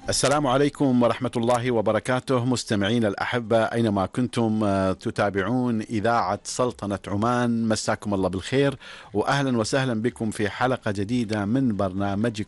السلام عليكم ورحمة الله وبركاته، مستمعين الأحبة أينما كنتم تتابعون إذاعة سلطنة عمان، مساكم الله بالخير وأهلا وسهلا بكم في حلقة جديدة من برنامجكم